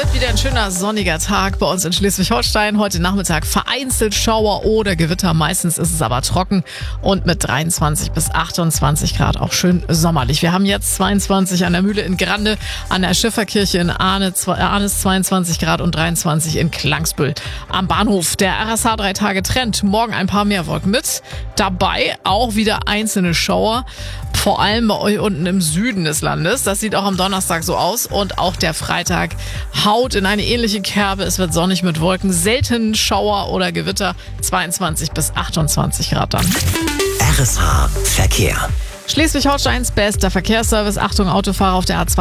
Wird wieder ein schöner sonniger Tag bei uns in Schleswig-Holstein. Heute Nachmittag vereinzelt Schauer oder Gewitter. Meistens ist es aber trocken und mit 23 bis 28 Grad auch schön sommerlich. Wir haben jetzt 22 an der Mühle in Grande, an der Schifferkirche in Arnes 22 Grad und 23 in Klangsbüll. Am Bahnhof der RSH 3 Tage Trend. Morgen ein paar mehr Wolken mit. Dabei auch wieder einzelne Schauer. Vor allem bei euch unten im Süden des Landes. Das sieht auch am Donnerstag so aus. Und auch der Freitag haut in eine ähnliche Kerbe. Es wird sonnig mit Wolken. Selten Schauer oder Gewitter. 22 bis 28 Grad dann. RSH Verkehr. Schleswig-Holsteins bester Verkehrsservice. Achtung, Autofahrer auf der A2.